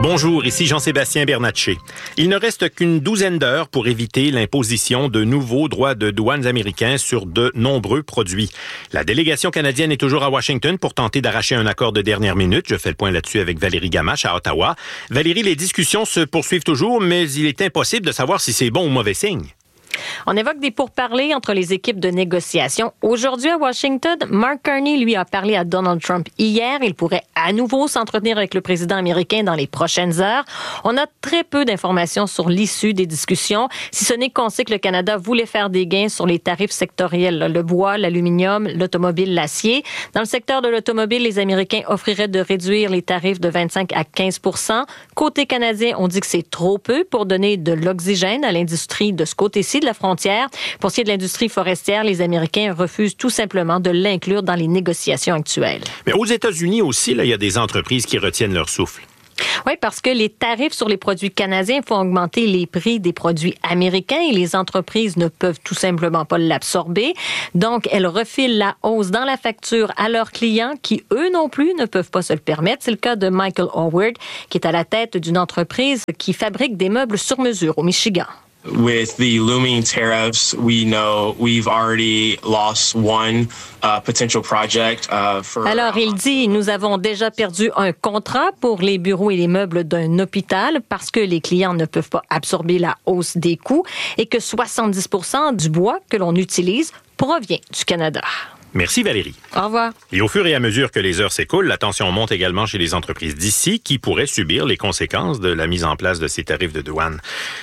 Bonjour, ici Jean-Sébastien Bernatchez. Il ne reste qu'une douzaine d'heures pour éviter l'imposition de nouveaux droits de douane américains sur de nombreux produits. La délégation canadienne est toujours à Washington pour tenter d'arracher un accord de dernière minute. Je fais le point là-dessus avec Valérie Gamache à Ottawa. Valérie, les discussions se poursuivent toujours, mais il est impossible de savoir si c'est bon ou mauvais signe. On évoque des pourparlers entre les équipes de négociation. Aujourd'hui à Washington, Mark Carney, lui, a parlé à Donald Trump hier. Il pourrait à nouveau s'entretenir avec le président américain dans les prochaines heures. On a très peu d'informations sur l'issue des discussions, si ce n'est qu'on sait que le Canada voulait faire des gains sur les tarifs sectoriels, le bois, l'aluminium, l'automobile, l'acier. Dans le secteur de l'automobile, les Américains offriraient de réduire les tarifs de 25 à 15 %. Côté canadien, on dit que c'est trop peu pour donner de l'oxygène à l'industrie de ce côté-ci de la frontière. Pour ce qui est de l'industrie forestière, les Américains refusent tout simplement de l'inclure dans les négociations actuelles. Mais aux États-Unis aussi, là, il y a des entreprises qui retiennent leur souffle. Oui, parce que les tarifs sur les produits canadiens font augmenter les prix des produits américains et les entreprises ne peuvent tout simplement pas l'absorber. Donc, elles refilent la hausse dans la facture à leurs clients qui, eux non plus, ne peuvent pas se le permettre. C'est le cas de Michael Howard, qui est à la tête d'une entreprise qui fabrique des meubles sur mesure au Michigan. With the looming tariffs, we know we've already lost one potential project for... Alors, il dit, nous avons déjà perdu un contrat pour les bureaux et les meubles d'un hôpital parce que les clients ne peuvent pas absorber la hausse des coûts et que 70 % du bois que l'on utilise provient du Canada. Merci Valérie. Au revoir. Et au fur et à mesure que les heures s'écoulent, la tension monte également chez les entreprises d'ici qui pourraient subir les conséquences de la mise en place de ces tarifs de douane.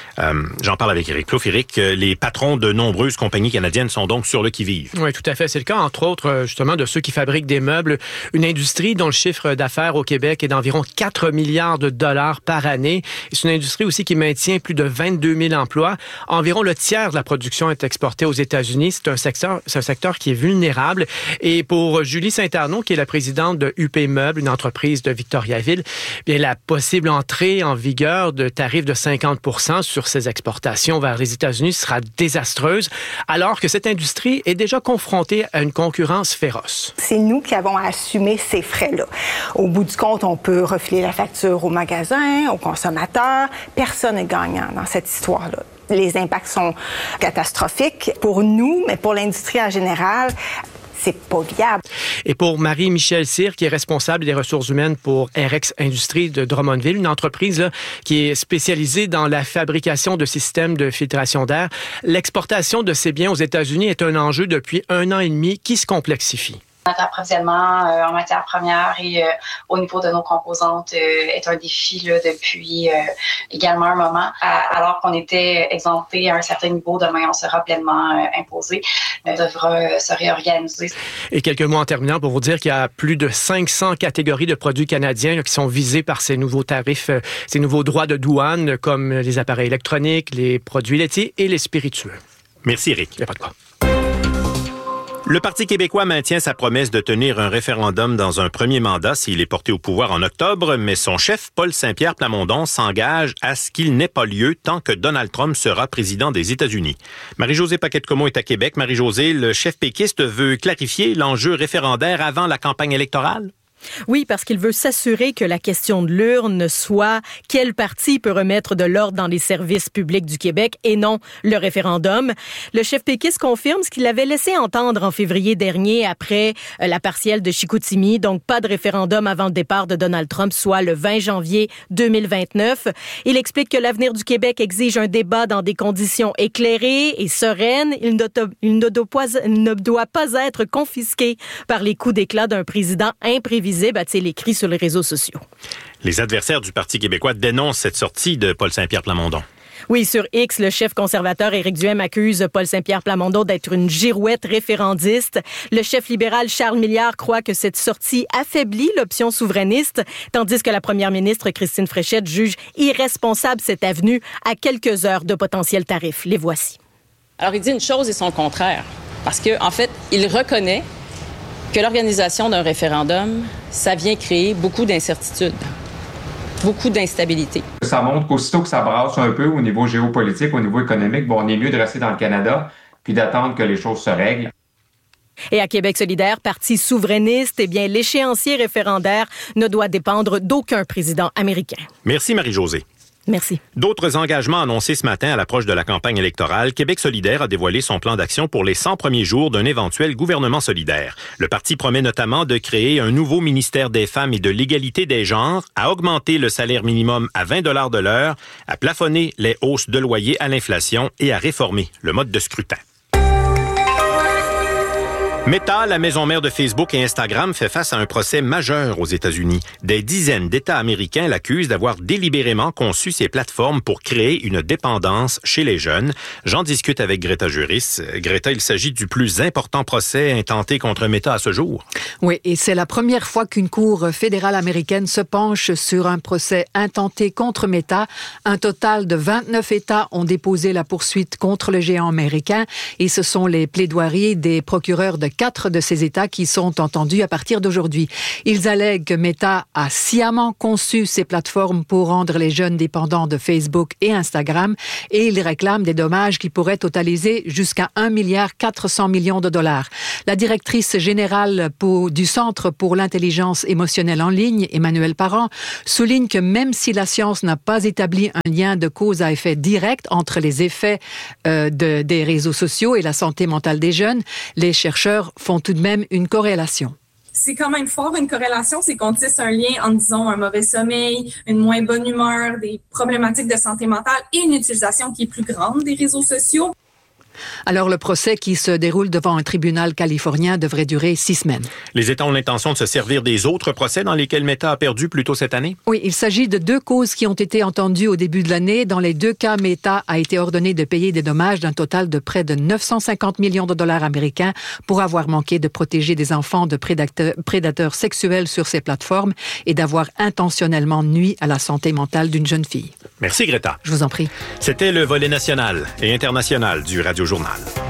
J'en parle avec Éric Plouffe. Éric, les patrons de nombreuses compagnies canadiennes sont donc sur le qui-vive. Oui, tout à fait. C'est le cas, entre autres, justement, de ceux qui fabriquent des meubles. Une industrie dont le chiffre d'affaires au Québec est d'environ 4 milliards de dollars par année. Et c'est une industrie aussi qui maintient plus de 22 000 emplois. Environ le tiers de la production est exportée aux États-Unis. C'est un secteur qui est vulnérable. Et pour Julie Saint-Arnaud, qui est la présidente de UP Meubles, une entreprise de Victoriaville, bien, la possible entrée en vigueur de tarifs de 50 % sur ces exportations vers les États-Unis sera désastreuse, alors que cette industrie est déjà confrontée à une concurrence féroce. C'est nous qui avons à assumer ces frais-là. Au bout du compte, on peut refiler la facture au magasin, aux consommateurs. Personne n'est gagnant dans cette histoire-là. Les impacts sont catastrophiques pour nous, mais pour l'industrie en général, c'est pas viable. Et pour Marie-Michelle Cyr, qui est responsable des ressources humaines pour RX Industries de Drummondville, une entreprise là, qui est spécialisée dans la fabrication de systèmes de filtration d'air, l'exportation de ces biens aux États-Unis est un enjeu depuis 1 an et demi qui se complexifie. Notre approvisionnement en matières premières et au niveau de nos composantes est un défi là, depuis également un moment. Alors qu'on était exempté à un certain niveau, demain on sera pleinement imposé. On devra se réorganiser. Et quelques mots en terminant pour vous dire qu'il y a plus de 500 catégories de produits canadiens là, qui sont visés par ces nouveaux tarifs, ces nouveaux droits de douane, comme les appareils électroniques, les produits laitiers et les spiritueux. Merci Éric. Il n'y a pas de quoi. Le Parti québécois maintient sa promesse de tenir un référendum dans un premier mandat s'il est porté au pouvoir en octobre, mais son chef, Paul Saint-Pierre Plamondon, s'engage à ce qu'il n'ait pas lieu tant que Donald Trump sera président des États-Unis. Marie-Josée Paquette-Comeau est à Québec. Marie-Josée, le chef péquiste veut clarifier l'enjeu référendaire avant la campagne électorale? Oui, parce qu'il veut s'assurer que la question de l'urne soit quel parti peut remettre de l'ordre dans les services publics du Québec et non le référendum. Le chef péquiste confirme ce qu'il avait laissé entendre en février dernier après la partielle de Chicoutimi, donc pas de référendum avant le départ de Donald Trump, soit le 20 janvier 2029. Il explique que l'avenir du Québec exige un débat dans des conditions éclairées et sereines. Il ne doit pas être confisqué par les coups d'éclat d'un président imprévisible. A-t-il écrit sur les réseaux sociaux. Les adversaires du Parti québécois dénoncent cette sortie de Paul Saint-Pierre Plamondon. Oui, sur X, le chef conservateur Éric Duhaime accuse Paul Saint-Pierre Plamondon d'être une girouette référendiste. Le chef libéral Charles Milliard croit que cette sortie affaiblit l'option souverainiste, tandis que la première ministre Christine Fréchette juge irresponsable cette avenue à quelques heures de potentiels tarifs. Les voici. Alors, il dit une chose et son contraire, parce qu'en fait, il reconnaît que l'organisation d'un référendum, ça vient créer beaucoup d'incertitudes, beaucoup d'instabilité. Ça montre qu'aussitôt que ça brasse un peu au niveau géopolitique, au niveau économique, on est mieux de rester dans le Canada puis d'attendre que les choses se règlent. Et à Québec solidaire, parti souverainiste, l'échéancier référendaire ne doit dépendre d'aucun président américain. Merci Marie-Josée. Merci. D'autres engagements annoncés ce matin à l'approche de la campagne électorale. Québec solidaire a dévoilé son plan d'action pour les 100 premiers jours d'un éventuel gouvernement solidaire. Le parti promet notamment de créer un nouveau ministère des femmes et de l'égalité des genres, à augmenter le salaire minimum à 20 $ de l'heure, à plafonner les hausses de loyer à l'inflation et à réformer le mode de scrutin. Meta, la maison mère de Facebook et Instagram, fait face à un procès majeur aux États-Unis. Des dizaines d'États américains l'accusent d'avoir délibérément conçu ces plateformes pour créer une dépendance chez les jeunes. J'en discute avec Greta Juris. Greta, il s'agit du plus important procès intenté contre Meta à ce jour. Oui, et c'est la première fois qu'une cour fédérale américaine se penche sur un procès intenté contre Meta. Un total de 29 États ont déposé la poursuite contre le géant américain et ce sont les plaidoiries des procureurs de 4 de ces États qui sont entendus à partir d'aujourd'hui. Ils allèguent que Meta a sciemment conçu ces plateformes pour rendre les jeunes dépendants de Facebook et Instagram et ils réclament des dommages qui pourraient totaliser jusqu'à 1,4 milliard de dollars. La directrice générale du Centre pour l'intelligence émotionnelle en ligne, Emmanuelle Parent, souligne que même si la science n'a pas établi un lien de cause à effet direct entre les effets des réseaux sociaux et la santé mentale des jeunes, les chercheurs font tout de même une corrélation. C'est quand même fort une corrélation, c'est qu'on tisse un lien entre, disons, un mauvais sommeil, une moins bonne humeur, des problématiques de santé mentale et une utilisation qui est plus grande des réseaux sociaux. Alors, le procès qui se déroule devant un tribunal californien devrait durer 6 semaines. Les États ont l'intention de se servir des autres procès dans lesquels Meta a perdu plus tôt cette année? Oui, il s'agit de 2 causes qui ont été entendues au début de l'année. Dans les 2 cas, Meta a été ordonné de payer des dommages d'un total de près de 950 millions de dollars américains pour avoir manqué de protéger des enfants de prédateurs sexuels sur ces plateformes et d'avoir intentionnellement nui à la santé mentale d'une jeune fille. Merci Greta. Je vous en prie. C'était le volet national et international du Radio Journal.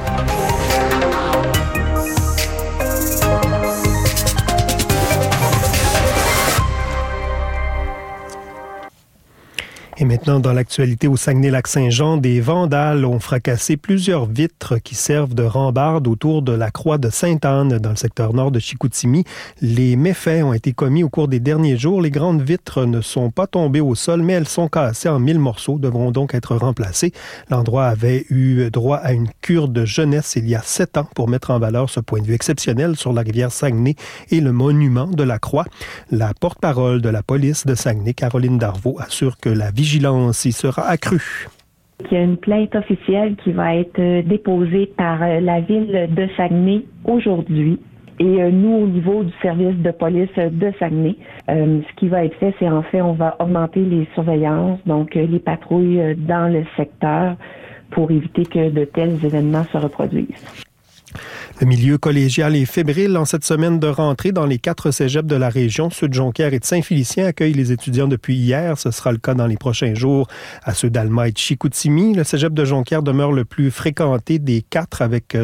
Et maintenant, dans l'actualité au Saguenay-Lac-Saint-Jean, des vandales ont fracassé plusieurs vitres qui servent de rambarde autour de la croix de Sainte-Anne dans le secteur nord de Chicoutimi. Les méfaits ont été commis au cours des derniers jours. Les grandes vitres ne sont pas tombées au sol, mais elles sont cassées en 1000 morceaux, devront donc être remplacées. L'endroit avait eu droit à une cure de jeunesse il y a 7 ans pour mettre en valeur ce point de vue exceptionnel sur la rivière Saguenay et le monument de la croix. La porte-parole de la police de Saguenay, Caroline Darvaux, assure que la vigilance y sera accrue. Il y a une plainte officielle qui va être déposée par la ville de Saguenay aujourd'hui. Et nous, au niveau du service de police de Saguenay, ce qui va être fait, c'est en fait, on va augmenter les surveillances, donc les patrouilles dans le secteur pour éviter que de tels événements se reproduisent. Le milieu collégial est fébrile en cette semaine de rentrée dans les 4 cégeps de la région. Ceux de Jonquière et de Saint-Félicien accueillent les étudiants depuis hier. Ce sera le cas dans les prochains jours à ceux d'Alma et de Chicoutimi. Le cégep de Jonquière demeure le plus fréquenté des 4 avec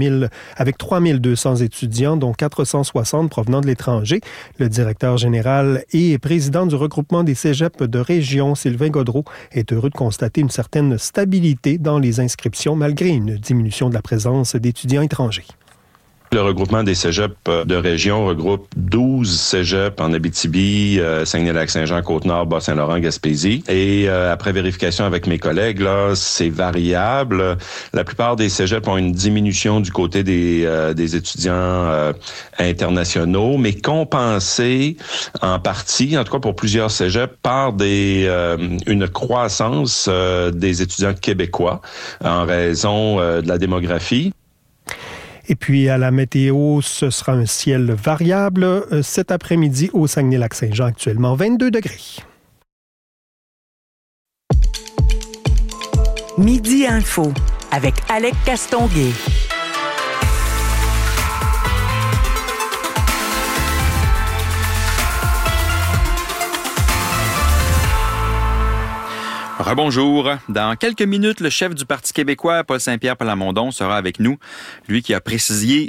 3200 étudiants, dont 460 provenant de l'étranger. Le directeur général et président du regroupement des cégeps de région, Sylvain Godreau, est heureux de constater une certaine stabilité dans les inscriptions malgré une diminution de la présence d'étudiants étrangers. Le regroupement des cégeps de région regroupe 12 cégeps en Abitibi, Saguenay-Lac-Saint-Jean, Côte-Nord, Bas-Saint-Laurent, Gaspésie. Et après vérification avec mes collègues, là, c'est variable. La plupart des cégeps ont une diminution du côté des étudiants internationaux, mais compensée en partie, en tout cas pour plusieurs cégeps, par une croissance des étudiants québécois en raison de la démographie. Et puis, à la météo, ce sera un ciel variable. Cet après-midi, au Saguenay-Lac-Saint-Jean, actuellement 22 degrés. Midi Info, avec Alec Castonguay. Rebonjour. Dans quelques minutes, le chef du Parti québécois, Paul Saint-Pierre Plamondon, sera avec nous. Lui qui a précisé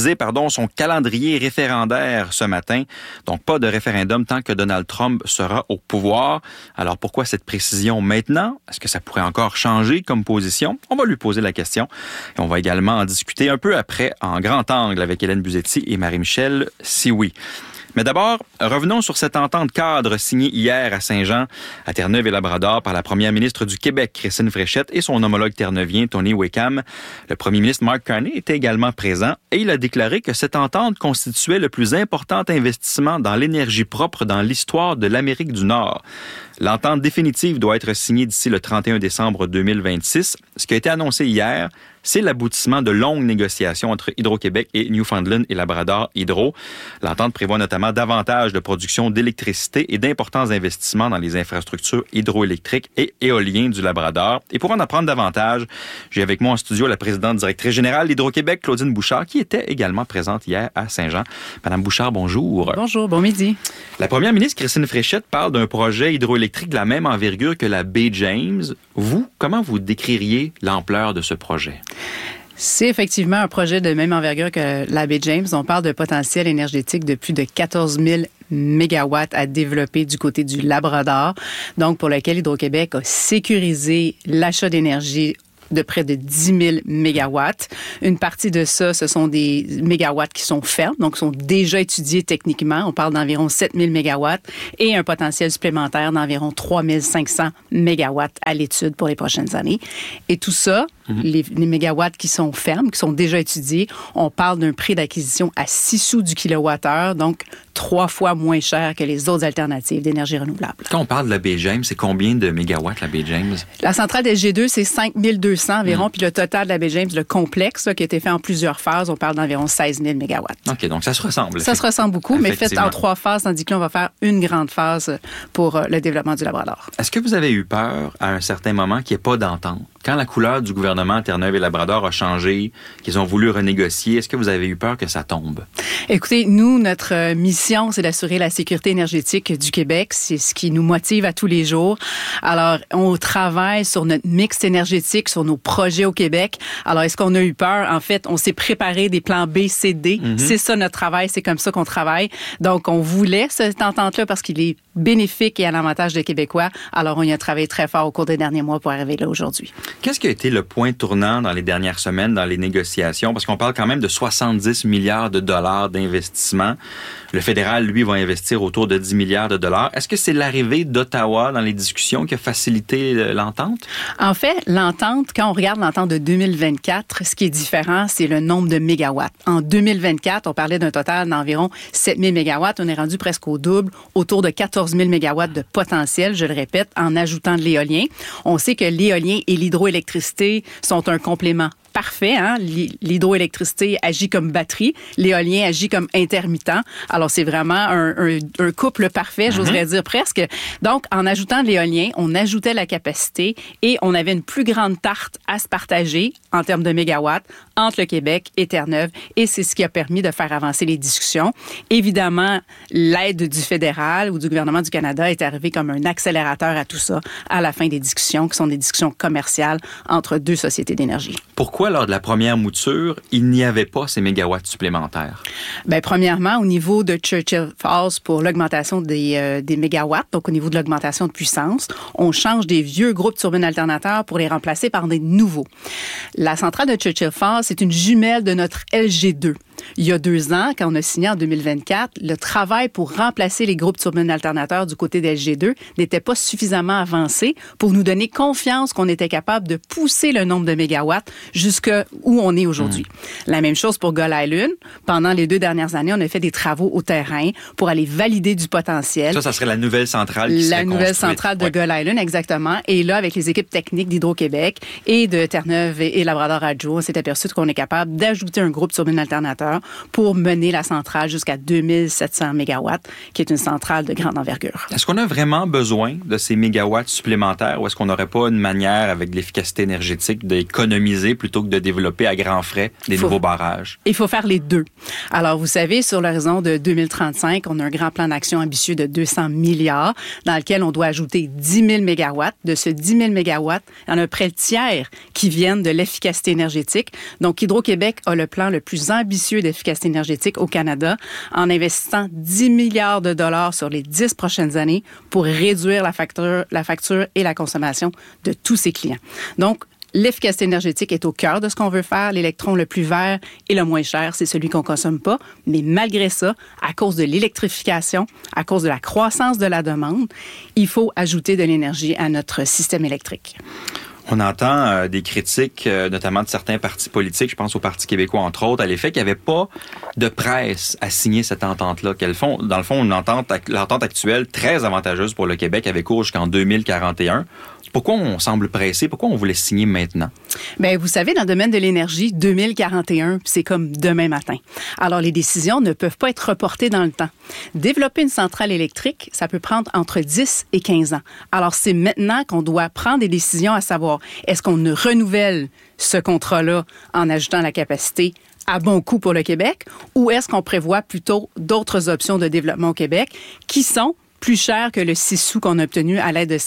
son calendrier référendaire ce matin. Donc, pas de référendum tant que Donald Trump sera au pouvoir. Alors, pourquoi cette précision maintenant? Est-ce que ça pourrait encore changer comme position? On va lui poser la question. Et on va également en discuter un peu après en grand angle avec Hélène Buzetti et Marie-Michel Sioui. Mais d'abord, revenons sur cette entente cadre signée hier à Saint-Jean, à Terre-Neuve-et-Labrador, par la première ministre du Québec, Christine Fréchette, et son homologue terreneuvien, Tony Wickham. Le premier ministre Mark Carney était également présent et il a déclaré que cette entente constituait le plus important investissement dans l'énergie propre dans l'histoire de l'Amérique du Nord. L'entente définitive doit être signée d'ici le 31 décembre 2026. Ce qui a été annoncé hier, c'est l'aboutissement de longues négociations entre Hydro-Québec et Newfoundland et Labrador Hydro. L'entente prévoit notamment davantage de production d'électricité et d'importants investissements dans les infrastructures hydroélectriques et éoliennes du Labrador. Et pour en apprendre davantage, j'ai avec moi en studio la présidente directrice générale d'Hydro-Québec, Claudine Bouchard, qui était également présente hier à Saint-Jean. Madame Bouchard, bonjour. Bonjour, bon midi. La première ministre, Christine Fréchette, parle d'un projet hydroélectrique de la même envergure que la baie James. Vous, comment vous décririez l'ampleur de ce projet? C'est effectivement un projet de même envergure que la baie James. On parle d'un potentiel énergétique de plus de 14 000 mégawatts à développer du côté du Labrador, donc pour lequel Hydro-Québec a sécurisé l'achat d'énergie de près de 10 000 mégawatts. Une partie de ça, ce sont des mégawatts qui sont fermes, donc sont déjà étudiés techniquement. On parle d'environ 7 000 mégawatts et un potentiel supplémentaire d'environ 3 500 mégawatts à l'étude pour les prochaines années. Et tout ça, les mégawatts qui sont fermes, qui sont déjà étudiés, on parle d'un prix d'acquisition à 6 sous du kilowattheure, donc 3 fois moins cher que les autres alternatives d'énergie renouvelable. Quand on parle de la baie James, c'est combien de mégawatts la baie James? La centrale de SG2, c'est 5 200 environ, puis le total de la baie James, le complexe, là, qui a été fait en plusieurs phases, on parle d'environ 16 000 mégawatts. OK, donc ça se ressemble. Ça se ressemble beaucoup, mais fait en 3 phases, tandis que là, on va faire une grande phase pour le développement du Labrador. Est-ce que vous avez eu peur, à un certain moment, qu'il n'y ait pas d'entente? Quand la couleur du gouvernement Terre-Neuve et Labrador a changé, qu'ils ont voulu renégocier, est-ce que vous avez eu peur que ça tombe? Écoutez, nous, notre mission, c'est d'assurer la sécurité énergétique du Québec. C'est ce qui nous motive à tous les jours. Alors, on travaille sur notre mix énergétique, sur nos projets au Québec. Alors, est-ce qu'on a eu peur? En fait, on s'est préparé des plans B, C, D. C'est ça notre travail, c'est comme ça qu'on travaille. Donc, on voulait cette entente-là parce qu'il est bénéfique et à l'avantage des Québécois. Alors, on y a travaillé très fort au cours des derniers mois pour arriver là aujourd'hui. Qu'est-ce qui a été le point tournant dans les dernières semaines dans les négociations? Parce qu'on parle quand même de 70 milliards de dollars d'investissement. Le fédéral, lui, va investir autour de 10 milliards de dollars. Est-ce que c'est l'arrivée d'Ottawa dans les discussions qui a facilité l'entente? En fait, l'entente, quand on regarde l'entente de 2024, ce qui est différent, c'est le nombre de mégawatts. En 2024, on parlait d'un total d'environ 7 000 mégawatts. On est rendu presque au double, autour de 14 000 mégawatts de potentiel, je le répète, en ajoutant de l'éolien. On sait que l'éolien et l'hydroélectricité sont un complément parfait. Hein? L'hydroélectricité agit comme batterie, l'éolien agit comme intermittent. Alors, c'est vraiment un couple parfait, j'oserais dire presque. Donc, en ajoutant de l'éolien, on ajoutait la capacité et on avait une plus grande tarte à se partager en termes de mégawatts entre le Québec et Terre-Neuve. Et c'est ce qui a permis de faire avancer les discussions. Évidemment, l'aide du fédéral ou du gouvernement du Canada est arrivée comme un accélérateur à tout ça à la fin des discussions, qui sont des discussions commerciales entre deux sociétés d'énergie. Pourquoi, lors de la première mouture, il n'y avait pas ces mégawatts supplémentaires? Bien, premièrement, au niveau de Churchill Falls, pour l'augmentation des mégawatts, donc au niveau de l'augmentation de puissance, on change des vieux groupes turbines alternateurs pour les remplacer par des nouveaux. La centrale de Churchill Falls, c'est une jumelle de notre LG2. Il y a 2 ans, quand on a signé en 2024, le travail pour remplacer les groupes turbines alternateurs du côté d'LG2 n'était pas suffisamment avancé pour nous donner confiance qu'on était capable de pousser le nombre de mégawatts jusqu'à où on est aujourd'hui. La même chose pour Gull Island. Pendant les 2 dernières années, on a fait des travaux au terrain pour aller valider du potentiel. Ça serait la nouvelle centrale qui serait construite. La nouvelle centrale de Gull Island, exactement. Et là, avec les équipes techniques d'Hydro-Québec et de Terre-Neuve et Labrador Hydro, on s'est aperçu qu'on est capable d'ajouter un groupe turbine alternateur pour mener la centrale jusqu'à 2700 mégawatts, qui est une centrale de grande envergure. Est-ce qu'on a vraiment besoin de ces mégawatts supplémentaires ou est-ce qu'on n'aurait pas une manière, avec de l'efficacité énergétique, d'économiser plutôt que que de développer à grands frais des nouveaux barrages? Il faut faire les deux. Alors, vous savez, sur l'horizon de 2035, on a un grand plan d'action ambitieux de 200 milliards dans lequel on doit ajouter 10 000 mégawatts. De ce 10 000 mégawatts, il y en a près le tiers qui viennent de l'efficacité énergétique. Donc, Hydro-Québec a le plan le plus ambitieux d'efficacité énergétique au Canada en investissant 10 milliards de dollars sur les 10 prochaines années pour réduire la facture et la consommation de tous ses clients. Donc, l'efficacité énergétique est au cœur de ce qu'on veut faire. L'électron le plus vert et le moins cher, c'est celui qu'on consomme pas. Mais malgré ça, à cause de l'électrification, à cause de la croissance de la demande, il faut ajouter de l'énergie à notre système électrique. On entend des critiques, notamment de certains partis politiques, je pense au Parti québécois entre autres, à l'effet qu'il n'y avait pas de presse à signer cette entente-là. Dans le fond, l'entente actuelle très avantageuse pour le Québec avait cours jusqu'en 2041. Pourquoi on semble pressé? Pourquoi on voulait signer maintenant? Bien, vous savez, dans le domaine de l'énergie, 2041, c'est comme demain matin. Alors, les décisions ne peuvent pas être reportées dans le temps. Développer une centrale électrique, ça peut prendre entre 10 et 15 ans. Alors, c'est maintenant qu'on doit prendre des décisions à savoir, est-ce qu'on renouvelle ce contrat-là en ajoutant la capacité à bon coût pour le Québec, ou est-ce qu'on prévoit plutôt d'autres options de développement au Québec qui sont plus cher que le 6 sous qu'on a obtenu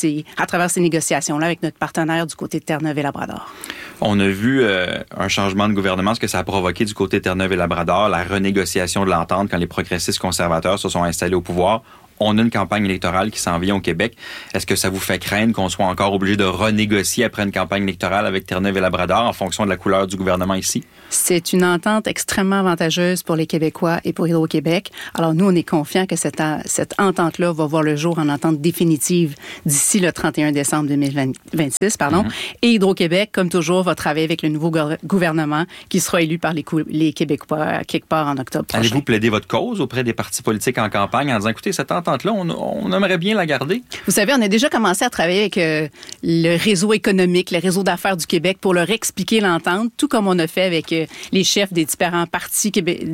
à travers ces négociations-là avec notre partenaire du côté de Terre-Neuve et Labrador. On a vu un changement de gouvernement, ce que ça a provoqué du côté de Terre-Neuve et Labrador, la renégociation de l'entente quand les progressistes conservateurs se sont installés au pouvoir. On a une campagne électorale qui s'en vient au Québec. Est-ce que ça vous fait craindre qu'on soit encore obligé de renégocier après une campagne électorale avec Terre-Neuve et Labrador en fonction de la couleur du gouvernement ici? C'est une entente extrêmement avantageuse pour les Québécois et pour Hydro-Québec. Alors, nous, on est confiants que cette entente-là va voir le jour en entente définitive d'ici le 31 décembre 2026. Et Hydro-Québec, comme toujours, va travailler avec le nouveau gouvernement qui sera élu par les Québécois quelque part en octobre prochain. Allez-vous plaider votre cause auprès des partis politiques en campagne en disant, écoutez, cette entente-là, on aimerait bien la garder? Vous savez, on a déjà commencé à travailler avec le réseau économique, le réseau d'affaires du Québec pour leur expliquer l'entente, tout comme on a fait avec les chefs des différents partis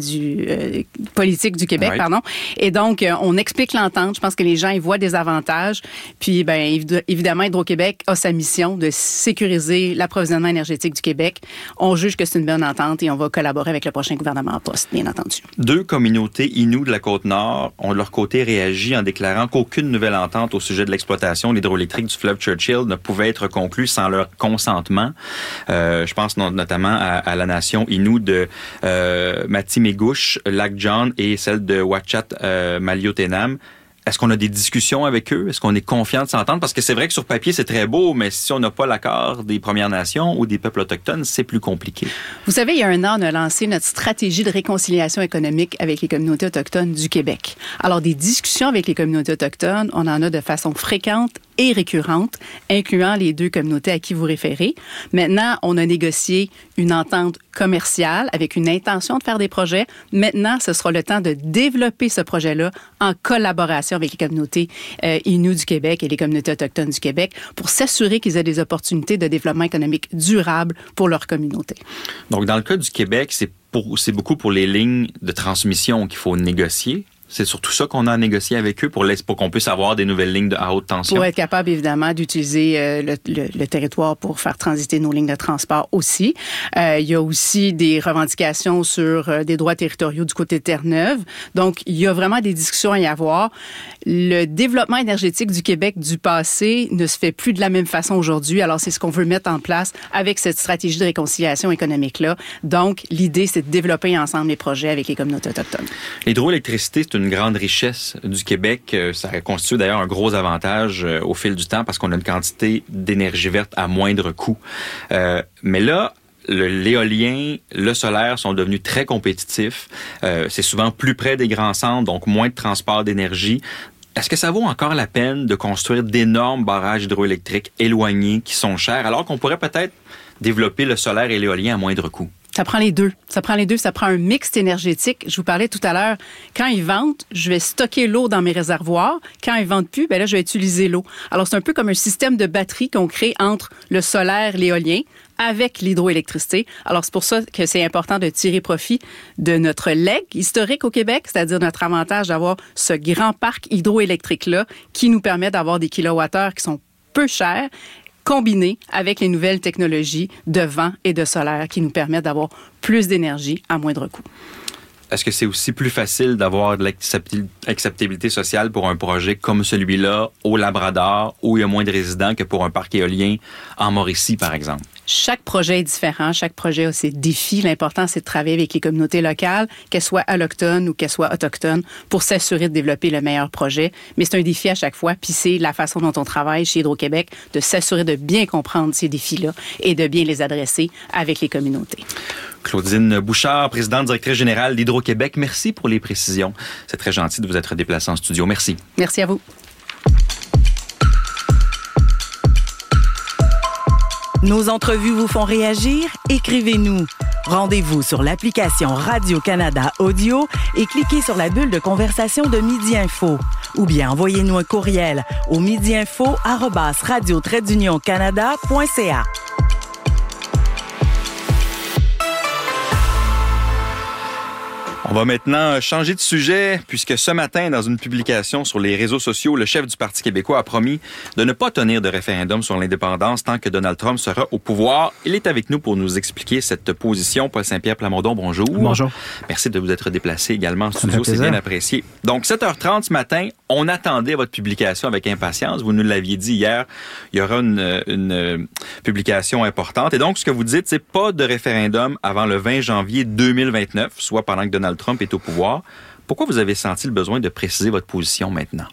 politiques du Québec, Et donc, on explique l'entente. Je pense que les gens y voient des avantages. Puis, évidemment, Hydro-Québec a sa mission de sécuriser l'approvisionnement énergétique du Québec. On juge que c'est une bonne entente et on va collaborer avec le prochain gouvernement en poste, bien entendu. 2 communautés Inuits de la Côte-Nord ont de leur côté réagi en déclarant qu'aucune nouvelle entente au sujet de l'exploitation de l'hydroélectrique du fleuve Churchill ne pouvait être conclue sans leur consentement. Je pense notamment à la nation Innu de Matimegouche, Lac John et celle de Ouatchat Maliotenam. Est-ce qu'on a des discussions avec eux? Est-ce qu'on est confiant de s'entendre? Parce que c'est vrai que sur papier, c'est très beau, mais si on n'a pas l'accord des Premières Nations ou des peuples autochtones, c'est plus compliqué. Vous savez, il y a un an, on a lancé notre stratégie de réconciliation économique avec les communautés autochtones du Québec. Alors, des discussions avec les communautés autochtones, on en a de façon fréquente et récurrente, incluant les 2 communautés à qui vous référez. Maintenant, on a négocié une entente commerciale avec une intention de faire des projets. Maintenant, ce sera le temps de développer ce projet-là en collaboration avec les communautés Inuits du Québec et les communautés autochtones du Québec pour s'assurer qu'ils aient des opportunités de développement économique durable pour leur communauté. Donc, dans le cas du Québec, c'est beaucoup pour les lignes de transmission qu'il faut négocier. C'est surtout ça qu'on a à négocier avec eux pour qu'on puisse avoir des nouvelles lignes à haute tension. Pour être capable, évidemment, d'utiliser le territoire pour faire transiter nos lignes de transport aussi. Il y a aussi des revendications sur des droits territoriaux du côté de Terre-Neuve. Donc, il y a vraiment des discussions à y avoir. Le développement énergétique du Québec du passé ne se fait plus de la même façon aujourd'hui. Alors, c'est ce qu'on veut mettre en place avec cette stratégie de réconciliation économique-là. Donc, l'idée, c'est de développer ensemble les projets avec les communautés autochtones. L'hydroélectricité, c'est une grande richesse du Québec. Ça constitue d'ailleurs un gros avantage au fil du temps parce qu'on a une quantité d'énergie verte à moindre coût. Mais là, l'éolien, le solaire sont devenus très compétitifs. C'est souvent plus près des grands centres, donc moins de transport d'énergie. Est-ce que ça vaut encore la peine de construire d'énormes barrages hydroélectriques éloignés qui sont chers alors qu'on pourrait peut-être développer le solaire et l'éolien à moindre coût? Ça prend les deux. Ça prend un mix énergétique. Je vous parlais tout à l'heure, quand ils vendent, je vais stocker l'eau dans mes réservoirs. Quand ils vendent plus, là, je vais utiliser l'eau. Alors, c'est un peu comme un système de batterie qu'on crée entre le solaire, l'éolien, avec l'hydroélectricité. Alors, c'est pour ça que c'est important de tirer profit de notre legs historique au Québec, c'est-à-dire notre avantage d'avoir ce grand parc hydroélectrique-là qui nous permet d'avoir des kilowattheures qui sont peu chers, combiné avec les nouvelles technologies de vent et de solaire qui nous permettent d'avoir plus d'énergie à moindre coût. Est-ce que c'est aussi plus facile d'avoir de l'acceptabilité sociale pour un projet comme celui-là au Labrador, où il y a moins de résidents, que pour un parc éolien en Mauricie, par exemple? Chaque projet est différent, chaque projet a ses défis. L'important, c'est de travailler avec les communautés locales, qu'elles soient allochtones ou qu'elles soient autochtones, pour s'assurer de développer le meilleur projet. Mais c'est un défi à chaque fois, puis c'est la façon dont on travaille chez Hydro-Québec, de s'assurer de bien comprendre ces défis-là et de bien les adresser avec les communautés. Claudine Bouchard, présidente directrice générale d'Hydro-Québec, merci pour les précisions. C'est très gentil de vous être déplacé en studio. Merci. Merci à vous. Nos entrevues vous font réagir? Écrivez-nous. Rendez-vous sur l'application Radio-Canada Audio et cliquez sur la bulle de conversation de Midi Info. Ou bien envoyez-nous un courriel au midiinfo@radio-canada.ca. On va maintenant changer de sujet, puisque ce matin, dans une publication sur les réseaux sociaux, le chef du Parti québécois a promis de ne pas tenir de référendum sur l'indépendance tant que Donald Trump sera au pouvoir. Il est avec nous pour nous expliquer cette position. Paul Saint-Pierre Plamondon, bonjour. Bonjour. Merci de vous être déplacé également en studio, c'est bien apprécié. Donc, 7h30 ce matin, on attendait votre publication avec impatience. Vous nous l'aviez dit hier, il y aura une publication importante. Et donc, ce que vous dites, c'est pas de référendum avant le 20 janvier 2029, soit pendant que Donald Trump est au pouvoir. Pourquoi vous avez senti le besoin de préciser votre position maintenant?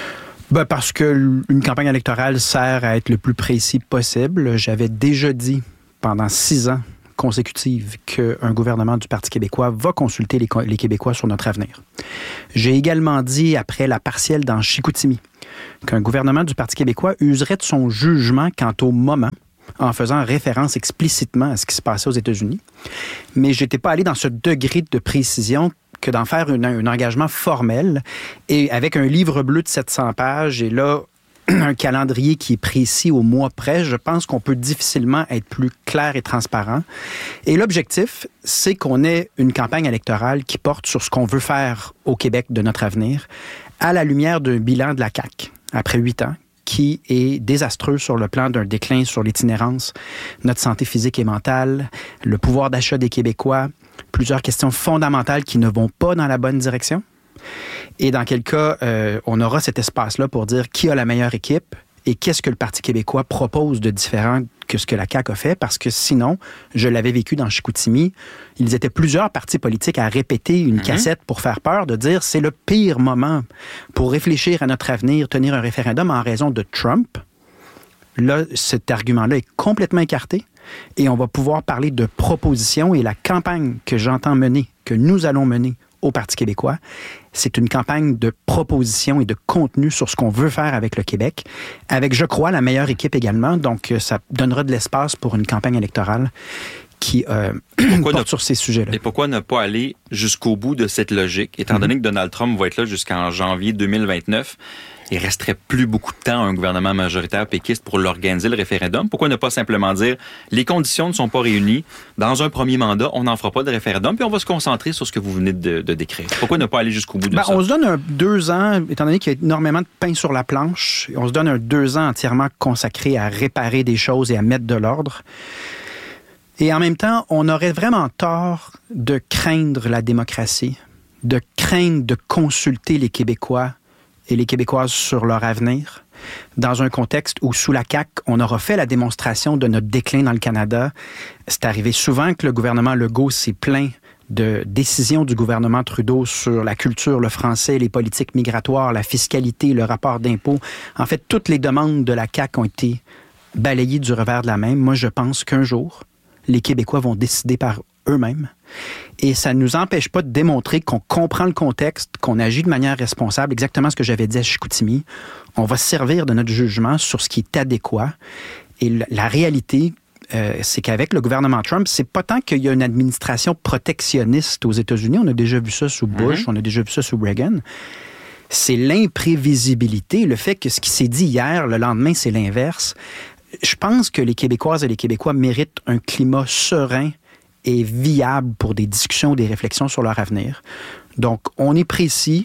Parce qu'une campagne électorale sert à être le plus précis possible. J'avais déjà dit pendant 6 ans consécutifs qu'un gouvernement du Parti québécois va consulter les Québécois sur notre avenir. J'ai également dit, après la partielle dans Chicoutimi, qu'un gouvernement du Parti québécois userait de son jugement quant au moment, en faisant référence explicitement à ce qui se passait aux États-Unis. Mais je n'étais pas allé dans ce degré de précision que d'en faire un engagement formel. Et avec un livre bleu de 700 pages et là, un calendrier qui est précis au mois près, je pense qu'on peut difficilement être plus clair et transparent. Et l'objectif, c'est qu'on ait une campagne électorale qui porte sur ce qu'on veut faire au Québec de notre avenir, à la lumière d'un bilan de la CAQ, après 8 ans, qui est désastreux sur le plan d'un déclin sur l'itinérance, notre santé physique et mentale, le pouvoir d'achat des Québécois, plusieurs questions fondamentales qui ne vont pas dans la bonne direction. Et dans quel cas, on aura cet espace-là pour dire qui a la meilleure équipe et qu'est-ce que le Parti québécois propose de différent que ce que la CAQ a fait, parce que sinon, je l'avais vécu dans Chicoutimi, ils étaient plusieurs partis politiques à répéter une cassette pour faire peur, de dire c'est le pire moment pour réfléchir à notre avenir, tenir un référendum en raison de Trump. Là, cet argument-là est complètement écarté et on va pouvoir parler de propositions et la campagne que j'entends mener, que nous allons mener au Parti québécois, c'est une campagne de propositions et de contenu sur ce qu'on veut faire avec le Québec, avec, je crois, la meilleure équipe également. Donc, ça donnera de l'espace pour une campagne électorale qui porte sur ces sujets-là. Et pourquoi ne pas aller jusqu'au bout de cette logique, étant donné que Donald Trump va être là jusqu'en janvier 2029? Il resterait plus beaucoup de temps à un gouvernement majoritaire péquiste pour l'organiser, le référendum. Pourquoi ne pas simplement dire les conditions ne sont pas réunies, dans un premier mandat, on n'en fera pas de référendum, puis on va se concentrer sur ce que vous venez de décrire? Pourquoi ne pas aller jusqu'au bout de ça? On se donne 2 ans, étant donné qu'il y a énormément de pain sur la planche, on se donne 2 ans entièrement consacrés à réparer des choses et à mettre de l'ordre. Et en même temps, on aurait vraiment tort de craindre la démocratie, de craindre de consulter les Québécois et les Québécoises sur leur avenir, dans un contexte où, sous la CAQ, on aura fait la démonstration de notre déclin dans le Canada. C'est arrivé souvent que le gouvernement Legault s'est plaint de décisions du gouvernement Trudeau sur la culture, le français, les politiques migratoires, la fiscalité, le rapport d'impôt. En fait, toutes les demandes de la CAQ ont été balayées du revers de la main. Moi, je pense qu'un jour, les Québécois vont décider par eux-mêmes. Et ça ne nous empêche pas de démontrer qu'on comprend le contexte, qu'on agit de manière responsable, exactement ce que j'avais dit à Chicoutimi. On va se servir de notre jugement sur ce qui est adéquat. Et la réalité, c'est qu'avec le gouvernement Trump, c'est pas tant qu'il y a une administration protectionniste aux États-Unis. On a déjà vu ça sous Bush, on a déjà vu ça sous Reagan. C'est l'imprévisibilité, le fait que ce qui s'est dit hier, le lendemain, c'est l'inverse. Je pense que les Québécoises et les Québécois méritent un climat serein et viable pour des discussions, des réflexions sur leur avenir. Donc, on est précis,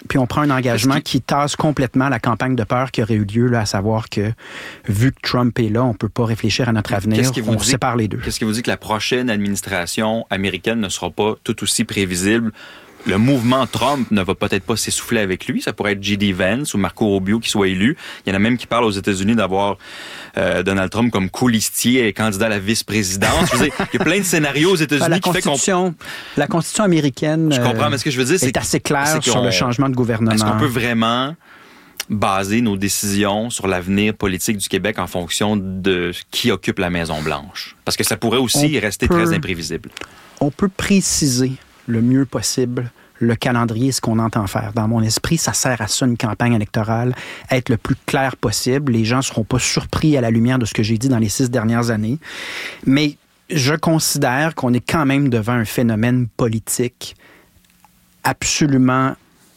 Puis on prend un engagement qui tasse complètement la campagne de peur qui aurait eu lieu, là, à savoir que, vu que Trump est là, on ne peut pas réfléchir à notre avenir, on sépare les deux. Qu'est-ce qui vous dit que la prochaine administration américaine ne sera pas tout aussi prévisible? Le mouvement Trump ne va peut-être pas s'essouffler avec lui. Ça pourrait être J.D. Vance ou Marco Rubio qui soit élu. Il y en a même qui parlent aux États-Unis d'avoir Donald Trump comme coulistier et candidat à la vice-présidence. Je veux dire, il y a plein de scénarios aux États-Unis qui fait qu'on... La Constitution américaine je comprends, mais ce que je veux dire, est assez claire sur le changement de gouvernement. Est-ce qu'on peut vraiment baser nos décisions sur l'avenir politique du Québec en fonction de qui occupe la Maison-Blanche? Parce que ça pourrait aussi rester très imprévisible. On peut préciser le mieux possible le calendrier, ce qu'on entend faire. Dans mon esprit, ça sert à ça, une campagne électorale, être le plus clair possible. Les gens ne seront pas surpris à la lumière de ce que j'ai dit dans les 6 dernières années. Mais je considère qu'on est quand même devant un phénomène politique absolument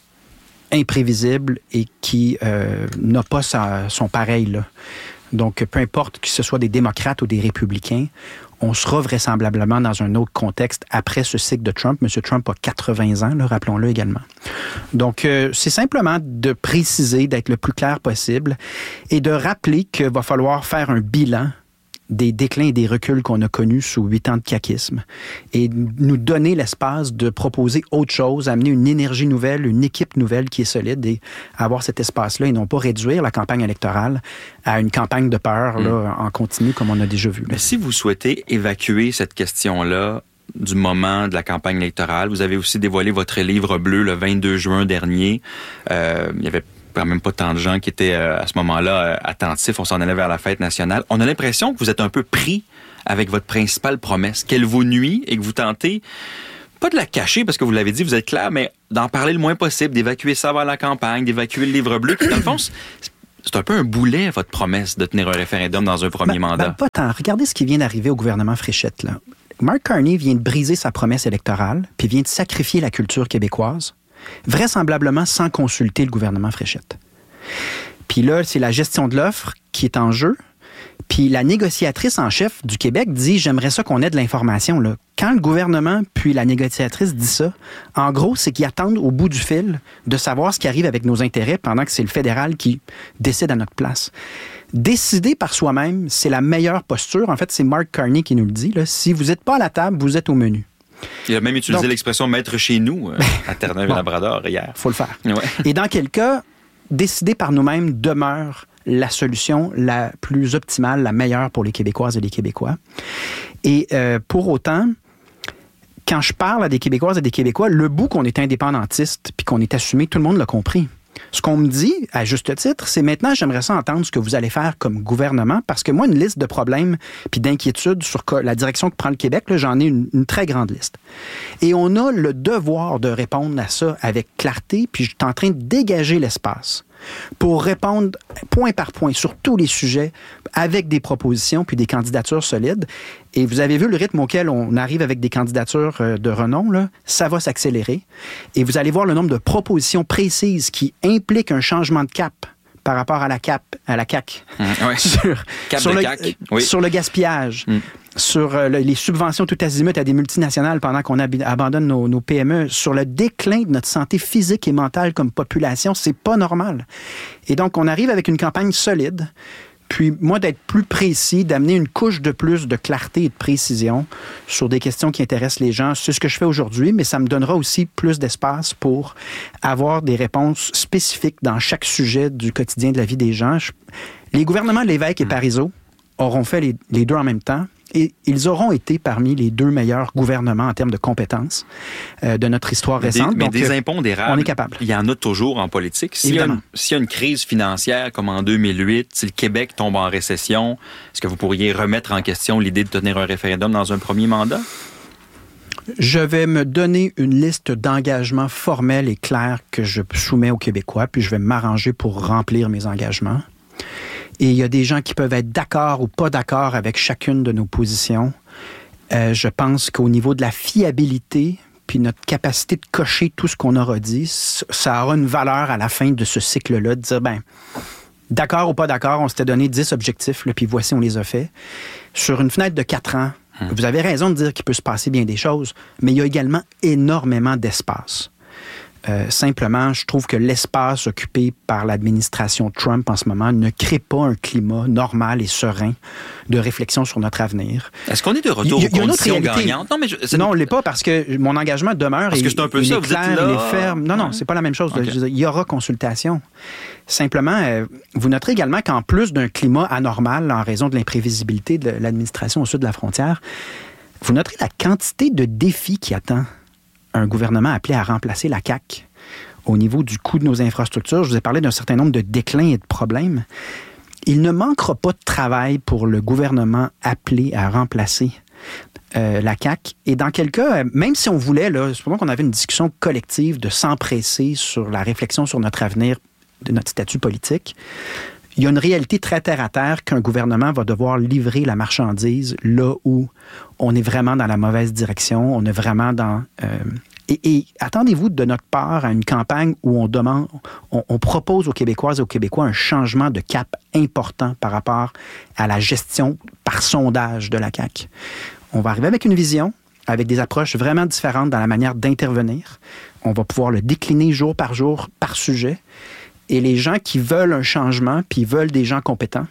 imprévisible et qui n'a pas son pareil, là. Donc, peu importe que ce soit des démocrates ou des républicains, on sera vraisemblablement dans un autre contexte après ce cycle de Trump. M. Trump a 80 ans, là, rappelons-le également. Donc, c'est simplement de préciser, d'être le plus clair possible et de rappeler qu'il va falloir faire un bilan des déclins et des reculs qu'on a connus sous 8 ans de caquisme et nous donner l'espace de proposer autre chose, amener une énergie nouvelle, une équipe nouvelle qui est solide et avoir cet espace-là et non pas réduire la campagne électorale à une campagne de peur là, en continu comme on a déjà vu. Mais si vous souhaitez évacuer cette question-là du moment de la campagne électorale, vous avez aussi dévoilé votre livre bleu le 22 juin dernier. Il y avait quand même pas tant de gens qui étaient à ce moment-là attentifs. On s'en allait vers la fête nationale. On a l'impression que vous êtes un peu pris avec votre principale promesse, qu'elle vous nuit et que vous tentez, pas de la cacher parce que vous l'avez dit, vous êtes clair, mais d'en parler le moins possible, d'évacuer ça vers la campagne, d'évacuer le livre bleu. Dans le fond, c'est un peu un boulet, votre promesse de tenir un référendum dans un premier mandat. Pas tant. Regardez ce qui vient d'arriver au gouvernement Fréchette, là. Mark Carney vient de briser sa promesse électorale, puis vient de sacrifier la culture québécoise, vraisemblablement sans consulter le gouvernement Fréchette. Puis là, c'est la gestion de l'offre qui est en jeu. Puis la négociatrice en chef du Québec dit « J'aimerais ça qu'on ait de l'information. » là. Quand le gouvernement puis la négociatrice dit ça, en gros, c'est qu'ils attendent au bout du fil de savoir ce qui arrive avec nos intérêts pendant que c'est le fédéral qui décide à notre place. Décider par soi-même, c'est la meilleure posture. En fait, c'est Mark Carney qui nous le dit. Là. Si vous n'êtes pas à la table, vous êtes au menu. Il a même utilisé l'expression « mettre chez nous » à Terre-Neuve-Labrador hier. Il faut le faire. Ouais. Et dans quel cas, décider par nous-mêmes demeure la solution la plus optimale, la meilleure pour les Québécoises et les Québécois. Et pour autant, quand je parle à des Québécoises et des Québécois, le bout qu'on est indépendantiste puis qu'on est assumé, tout le monde l'a compris. Ce qu'on me dit, à juste titre, c'est maintenant, j'aimerais ça entendre ce que vous allez faire comme gouvernement, parce que moi, une liste de problèmes puis d'inquiétudes sur la direction que prend le Québec, là, j'en ai une très grande liste. Et on a le devoir de répondre à ça avec clarté, puis je suis en train de dégager l'espace pour répondre point par point sur tous les sujets avec des propositions puis des candidatures solides. Et vous avez vu le rythme auquel on arrive avec des candidatures de renom, là, ça va s'accélérer. Et vous allez voir le nombre de propositions précises qui impliquent un changement de cap par rapport à la CAQ. Sur le gaspillage, sur les subventions tout azimut à des multinationales pendant qu'on abandonne nos PME, sur le déclin de notre santé physique et mentale comme population, c'est pas normal. Et donc, on arrive avec une campagne solide, puis moi, d'être plus précis, d'amener une couche de plus de clarté et de précision sur des questions qui intéressent les gens. C'est ce que je fais aujourd'hui, mais ça me donnera aussi plus d'espace pour avoir des réponses spécifiques dans chaque sujet du quotidien de la vie des gens. Les gouvernements Lévesque et Parizeau auront fait les deux en même temps. Et ils auront été parmi les 2 meilleurs gouvernements en termes de compétences de notre histoire récente. Mais des impondérables, on est capable. Il y en a toujours en politique. S'il y a une crise financière comme en 2008, si le Québec tombe en récession, est-ce que vous pourriez remettre en question l'idée de tenir un référendum dans un premier mandat? Je vais me donner une liste d'engagements formels et clairs que je soumets aux Québécois, puis je vais m'arranger pour remplir mes engagements. Et il y a des gens qui peuvent être d'accord ou pas d'accord avec chacune de nos positions. Je pense qu'au niveau de la fiabilité, puis notre capacité de cocher tout ce qu'on aura dit, ça aura une valeur à la fin de ce cycle-là, de dire, d'accord ou pas d'accord, on s'était donné 10 objectifs, là, puis voici, on les a faits. Sur une fenêtre de 4 ans, vous avez raison de dire qu'il peut se passer bien des choses, mais il y a également énormément d'espace. Simplement, je trouve que l'espace occupé par l'administration Trump en ce moment ne crée pas un climat normal et serein de réflexion sur notre avenir. Est-ce qu'on est de retour aux conditions gagnantes? Non, non, on ne l'est pas parce que mon engagement demeure. Parce que c'est un peu ça, vous êtes là. Il est ferme. Non, c'est pas la même chose. Okay. Il y aura consultation. Simplement, vous noterez également qu'en plus d'un climat anormal en raison de l'imprévisibilité de l'administration au sud de la frontière, vous noterez la quantité de défis qui attend un gouvernement appelé à remplacer la CAQ au niveau du coût de nos infrastructures. Je vous ai parlé d'un certain nombre de déclins et de problèmes. Il ne manquera pas de travail pour le gouvernement appelé à remplacer la CAQ. Et dans quel cas, même si on voulait, là, supposons qu'on avait une discussion collective de s'empresser sur la réflexion sur notre avenir, de notre statut politique, il y a une réalité très terre-à-terre qu'un gouvernement va devoir livrer la marchandise là où on est vraiment dans la mauvaise direction, on est vraiment dans... Et attendez-vous de notre part à une campagne où on propose aux Québécoises et aux Québécois un changement de cap important par rapport à la gestion par sondage de la CAQ. On va arriver avec une vision, avec des approches vraiment différentes dans la manière d'intervenir. On va pouvoir le décliner jour, par sujet. Et les gens qui veulent un changement, puis veulent des gens compétents,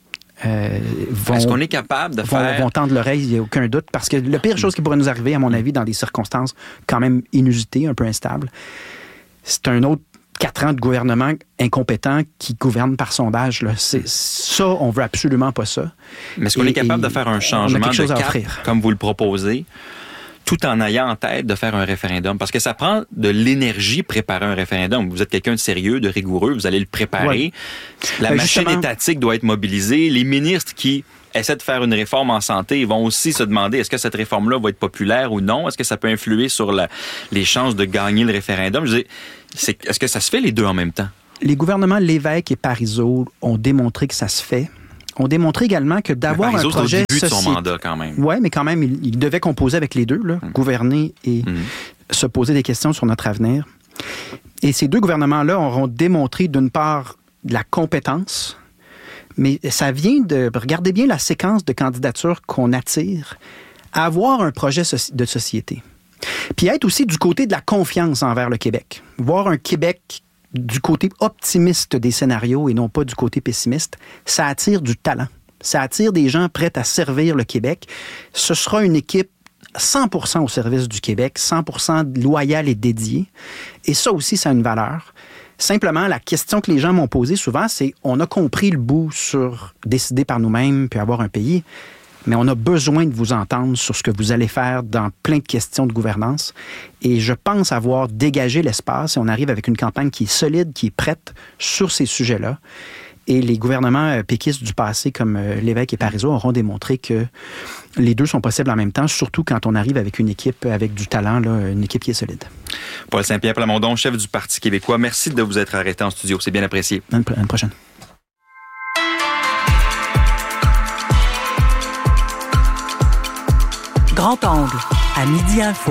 est-ce qu'on est capable de vont tendre l'oreille, il n'y a aucun doute, parce que la pire chose qui pourrait nous arriver, à mon avis, dans des circonstances quand même inusitées, un peu instables, c'est un autre 4 ans de gouvernement incompétent qui gouverne par sondage. Là. Ça, on veut absolument pas ça. Mais est-ce qu'on est capable de faire un changement de cap, comme vous le proposez, tout en ayant en tête de faire un référendum? Parce que ça prend de l'énergie préparer un référendum. Vous êtes quelqu'un de sérieux, de rigoureux, vous allez le préparer. Ouais. La machine étatique doit être mobilisée. Les ministres qui essaient de faire une réforme en santé vont aussi se demander est-ce que cette réforme-là va être populaire ou non? Est-ce que ça peut influer sur les chances de gagner le référendum? Est-ce que ça se fait les deux en même temps? Les gouvernements Lévesque et Parizeau ont démontré que ça se fait. On démontrait également que d'avoir un projet... C'est au début de son mandat, quand même. Oui, mais quand même, il devait composer avec les deux, là, gouverner et se poser des questions sur notre avenir. Et ces deux gouvernements-là auront démontré, d'une part, de la compétence, mais ça vient de... Regardez bien la séquence de candidatures qu'on attire à avoir un projet de société. Puis être aussi du côté de la confiance envers le Québec. Voir un Québec du côté optimiste des scénarios et non pas du côté pessimiste, ça attire du talent. Ça attire des gens prêts à servir le Québec. Ce sera une équipe 100% au service du Québec, 100% loyale et dédiée. Et ça aussi, ça a une valeur. Simplement, la question que les gens m'ont posée souvent, c'est on a compris le bout sur décider par nous-mêmes puis avoir un pays, mais on a besoin de vous entendre sur ce que vous allez faire dans plein de questions de gouvernance. Et je pense avoir dégagé l'espace et on arrive avec une campagne qui est solide, qui est prête sur ces sujets-là. Et les gouvernements péquistes du passé, comme Lévesque et Parizeau, auront démontré que les deux sont possibles en même temps, surtout quand on arrive avec une équipe avec du talent, là, une équipe qui est solide. Paul Saint-Pierre Plamondon, chef du Parti québécois, merci de vous être arrêté en studio. C'est bien apprécié. À une prochaine. Grand angle, à Midi Info.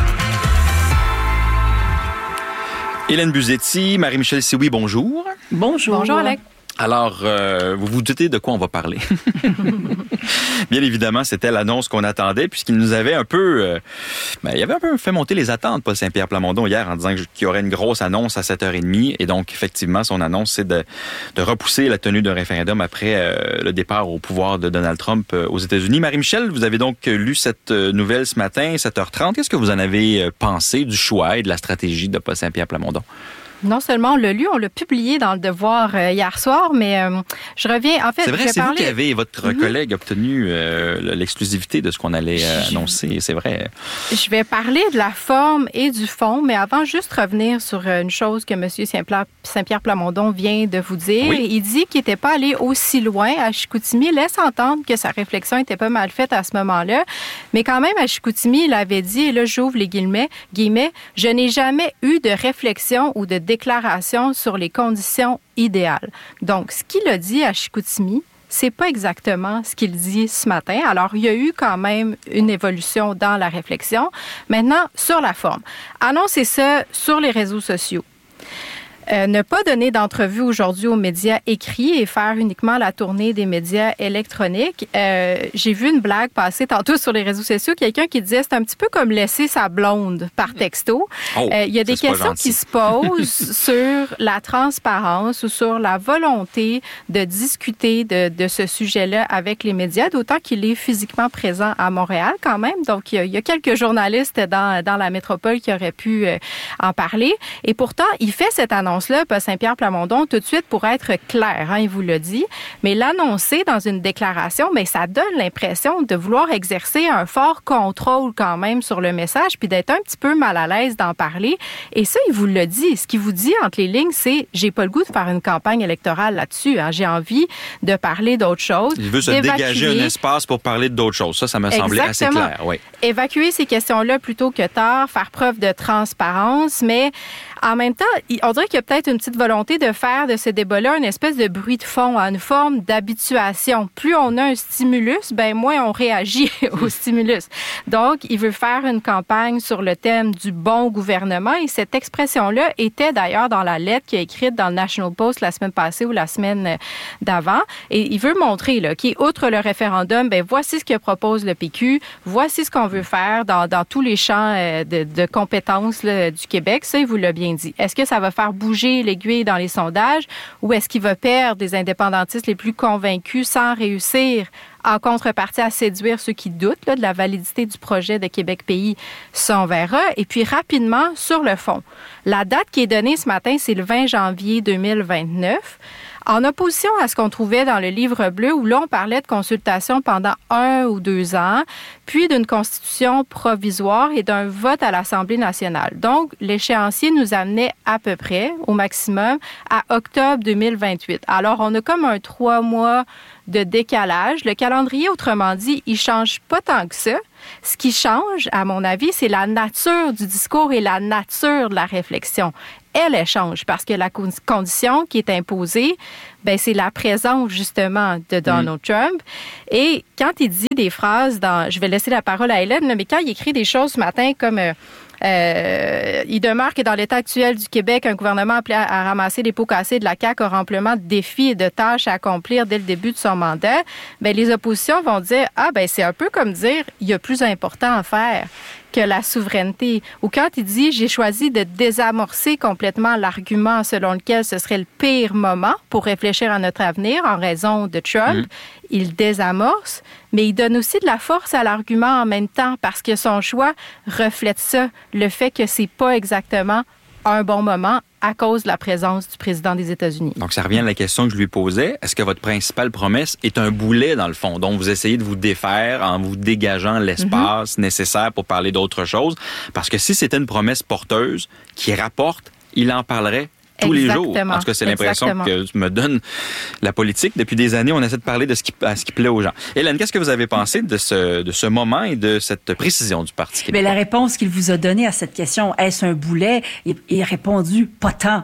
Hélène Buzetti, Marie-Michel Sioui, bonjour. Bonjour. Bonjour, Alex. Alors, vous vous doutez de quoi on va parler. Bien évidemment, c'était l'annonce qu'on attendait, puisqu'il nous avait un peu... il avait un peu fait monter les attentes, Paul Saint-Pierre Plamondon, hier, en disant qu'il y aurait une grosse annonce à 7h30. Et donc, effectivement, son annonce, c'est de repousser la tenue d'un référendum après le départ au pouvoir de Donald Trump aux États-Unis. Marie-Michel, vous avez donc lu cette nouvelle ce matin, 7h30. Qu'est-ce que vous en avez pensé du choix et de la stratégie de Paul Saint-Pierre Plamondon? Non seulement on l'a lu, on l'a publié dans Le Devoir hier soir, mais je reviens... En fait, c'est vrai, c'est vous qui avez, votre collègue, obtenu l'exclusivité de ce qu'on allait annoncer, c'est vrai. Je vais parler de la forme et du fond, mais avant, juste revenir sur une chose que M. Saint-Pierre Plamondon vient de vous dire. Oui. Il dit qu'il n'était pas allé aussi loin à Chicoutimi, laisse entendre que sa réflexion était pas mal faite à ce moment-là, mais quand même, à Chicoutimi, il avait dit, et là, j'ouvre les guillemets, « Je n'ai jamais eu de réflexion ou de déclaration sur les conditions idéales. » Donc, ce qu'il a dit à Chicoutimi, c'est pas exactement ce qu'il dit ce matin. Alors, il y a eu quand même une évolution dans la réflexion. Maintenant, sur la forme. Annoncez ça sur les réseaux sociaux. Ne pas donner d'entrevue aujourd'hui aux médias écrits et faire uniquement la tournée des médias électroniques. J'ai vu une blague passer tantôt sur les réseaux sociaux, quelqu'un qui disait c'est un petit peu comme laisser sa blonde par texto. Il y a des questions qui se posent sur la transparence ou sur la volonté de discuter de ce sujet-là avec les médias, d'autant qu'il est physiquement présent à Montréal quand même. Donc, il y a quelques journalistes dans la métropole qui auraient pu en parler. Et pourtant, il fait cette annonce-là, Paul Saint-Pierre Plamondon, tout de suite pour être clair, il vous l'a dit. Mais l'annoncer dans une déclaration, mais ça donne l'impression de vouloir exercer un fort contrôle quand même sur le message, puis d'être un petit peu mal à l'aise d'en parler. Et ça, il vous l'a dit. Ce qu'il vous dit entre les lignes, c'est « j'ai pas le goût de faire une campagne électorale là-dessus. J'ai envie de parler d'autres choses. » Il veut se dégager un espace pour parler d'autres choses. Ça m'a semblé assez clair. Oui. Évacuer ces questions-là plutôt que tard, faire preuve de transparence, mais en même temps, on dirait qu'il y a peut-être une petite volonté de faire de ce débat-là une espèce de bruit de fond, une forme d'habituation. Plus on a un stimulus, moins on réagit au stimulus. Donc, il veut faire une campagne sur le thème du bon gouvernement et cette expression-là était d'ailleurs dans la lettre qu'il a écrite dans le National Post la semaine passée ou la semaine d'avant. Et il veut montrer qu'outre le référendum, voici ce que propose le PQ, voici ce qu'on veut faire dans tous les champs de compétences du Québec. Ça, il vous l'a bien dit. Est-ce que ça va faire bouger l'aiguille dans les sondages ou est-ce qu'il va perdre des indépendantistes les plus convaincus sans réussir en contrepartie à séduire ceux qui doutent de la validité du projet de Québec Pays? Ça, on verra. Et puis, rapidement, sur le fond. La date qui est donnée ce matin, c'est le 20 janvier 2029. En opposition à ce qu'on trouvait dans le livre bleu, où là, on parlait de consultation pendant 1 ou 2 ans, puis d'une constitution provisoire et d'un vote à l'Assemblée nationale. Donc, l'échéancier nous amenait à peu près, au maximum, à octobre 2028. Alors, on a comme un 3 mois de décalage. Le calendrier, autrement dit, il change pas tant que ça. Ce qui change, à mon avis, c'est la nature du discours et la nature de la réflexion. Elle change parce que la condition qui est imposée, c'est la présence, justement, de Donald Trump. Et quand il dit des phrases je vais laisser la parole à Hélène, mais quand il écrit des choses ce matin comme... il demeure que dans l'état actuel du Québec, un gouvernement appelé à ramasser les pots cassés de la CAQ aura amplement de défis et de tâches à accomplir dès le début de son mandat. Les oppositions vont dire c'est un peu comme dire il y a plus important à faire que la souveraineté. Ou quand il dit j'ai choisi de désamorcer complètement l'argument selon lequel ce serait le pire moment pour réfléchir à notre avenir en raison de Trump, il désamorce, mais il donne aussi de la force à l'argument en même temps parce que son choix reflète ça, le fait que c'est pas exactement un bon moment à cause de la présence du président des États-Unis. Donc, ça revient à la question que je lui posais. Est-ce que votre principale promesse est un boulet, dans le fond, dont vous essayez de vous défaire en vous dégageant l'espace nécessaire pour parler d'autre chose? Parce que si c'était une promesse porteuse qui rapporte, il en parlerait tous les jours. En tout cas, c'est l'impression que me donne la politique. Depuis des années, on essaie de parler de ce qui plaît aux gens. Hélène, qu'est-ce que vous avez pensé de ce moment et de cette précision du Parti québécois? Mais la réponse qu'il vous a donnée à cette question, est-ce un boulet? Il a répondu, pas tant.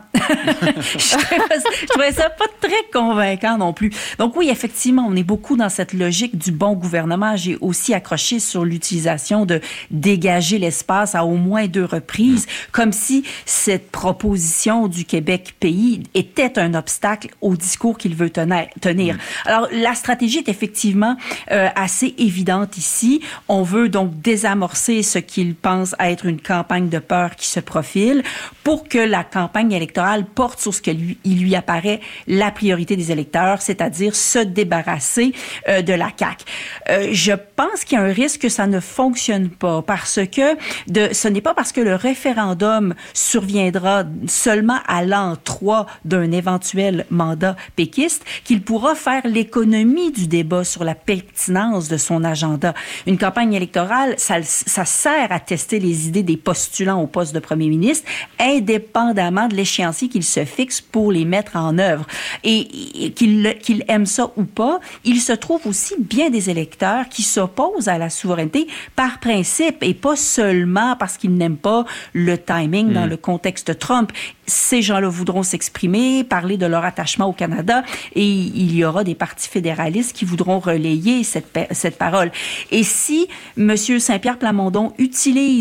Je trouvais ça pas très convaincant non plus. Donc oui, effectivement, on est beaucoup dans cette logique du bon gouvernement. J'ai aussi accroché sur l'utilisation de dégager l'espace à au moins 2 reprises, comme si cette proposition du Québec pays était un obstacle au discours qu'il veut tenir. Alors, la stratégie est effectivement assez évidente ici. On veut donc désamorcer ce qu'il pense être une campagne de peur qui se profile pour que la campagne électorale porte sur ce qu'il lui apparaît la priorité des électeurs, c'est-à-dire se débarrasser de la CAQ. Je pense qu'il y a un risque que ça ne fonctionne pas parce que ce n'est pas parce que le référendum surviendra seulement à l'an 3 d'un éventuel mandat péquiste qu'il pourra faire l'économie du débat sur la pertinence de son agenda. Une campagne électorale, ça sert à tester les idées des postulants au poste de premier ministre, indépendamment de l'échéancier qu'il se fixe pour les mettre en œuvre. Et qu'il aime ça ou pas, il se trouve aussi bien des électeurs qui s'opposent à la souveraineté par principe et pas seulement parce qu'ils n'aiment pas le timing dans le contexte Trump. Ces gens-là voudront s'exprimer, parler de leur attachement au Canada et il y aura des partis fédéralistes qui voudront relayer cette parole. Et si M. Saint-Pierre Plamondon utilise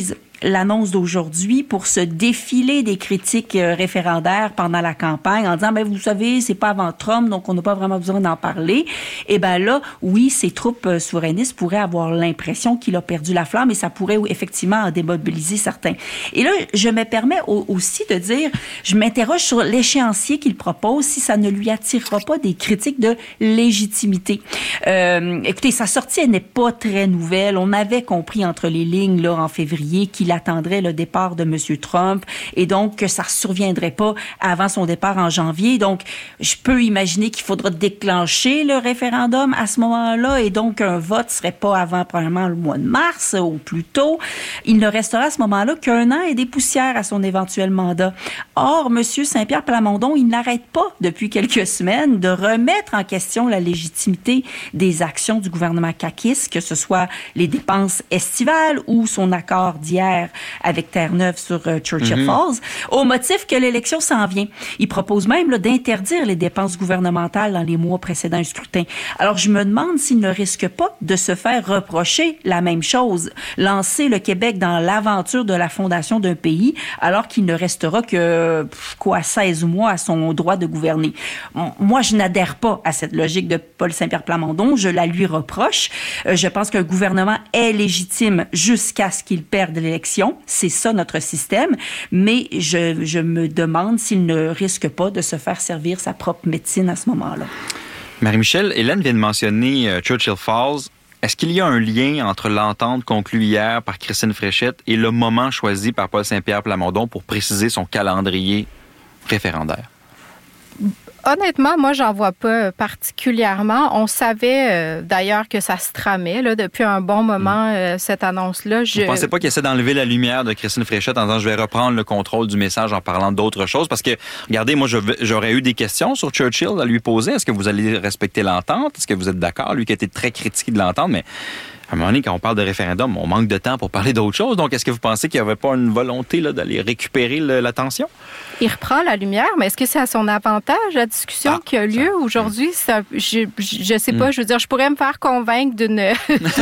l'annonce d'aujourd'hui pour se défiler des critiques référendaires pendant la campagne en disant, vous savez, c'est pas avant Trump, donc on n'a pas vraiment besoin d'en parler. Et là, oui, ces troupes souverainistes pourraient avoir l'impression qu'il a perdu la flamme et ça pourrait effectivement en démobiliser certains. Et là, je me permets aussi de dire, je m'interroge sur l'échéancier qu'il propose si ça ne lui attirera pas des critiques de légitimité. Écoutez, sa sortie, elle n'est pas très nouvelle. On avait compris entre les lignes là, en février qu'il attendrait le départ de M. Trump et donc que ça ne surviendrait pas avant son départ en janvier. Donc, je peux imaginer qu'il faudra déclencher le référendum à ce moment-là et donc un vote serait pas avant probablement le mois de mars ou plus tôt. Il ne restera à ce moment-là qu'un an et des poussières à son éventuel mandat. Or, M. Saint-Pierre Plamondon, il n'arrête pas depuis quelques semaines de remettre en question la légitimité des actions du gouvernement caquiste, que ce soit les dépenses estivales ou son accord d'hier avec Terre-Neuve sur Churchill Falls, au motif que l'élection s'en vient. Il propose même d'interdire les dépenses gouvernementales dans les mois précédant un scrutin. Alors, je me demande s'il ne risque pas de se faire reprocher la même chose, lancer le Québec dans l'aventure de la fondation d'un pays, alors qu'il ne restera que 16 mois à son droit de gouverner. Moi, je n'adhère pas à cette logique de Paul Saint-Pierre Plamondon. Je la lui reproche. Je pense qu'un gouvernement est légitime jusqu'à ce qu'il perde l'élection. C'est ça notre système. Mais je me demande s'il ne risque pas de se faire servir sa propre médecine à ce moment-là. Marie-Michel, Hélène vient de mentionner Churchill Falls. Est-ce qu'il y a un lien entre l'entente conclue hier par Christine Fréchette et le moment choisi par Paul Saint-Pierre Plamondon pour préciser son calendrier référendaire? Honnêtement, moi, j'en vois pas particulièrement. On savait d'ailleurs que ça se tramait là, depuis un bon moment, cette annonce-là. Vous ne pensez pas qu'il essaie d'enlever la lumière de Christine Fréchette en disant je vais reprendre le contrôle du message en parlant d'autres choses? Parce que, regardez, moi, j'aurais eu des questions sur Churchill à lui poser. Est-ce que vous allez respecter l'entente? Est-ce que vous êtes d'accord? Lui qui a été très critiqué de l'entente, mais à un moment donné, quand on parle de référendum, on manque de temps pour parler d'autres choses. Donc, est-ce que vous pensez qu'il n'y avait pas une volonté là, d'aller récupérer l'attention? Il reprend la lumière, mais est-ce que c'est à son avantage, la discussion qui a lieu aujourd'hui? Je sais pas, je veux dire, je pourrais me faire convaincre d'une